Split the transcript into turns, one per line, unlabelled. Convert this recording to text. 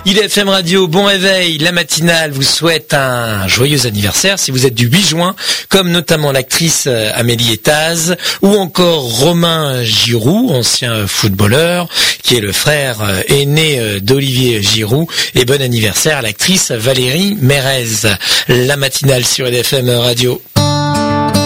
IDFM Radio, bon réveil, la matinale vous souhaite un joyeux anniversaire si vous êtes du 8 juin, comme notamment l'actrice Amélie Etaz, ou encore Romain Giroud, ancien footballeur, qui est le frère aîné d'Olivier Giroud, et bon anniversaire à l'actrice Valérie Mérez. La matinale sur IDFM Radio.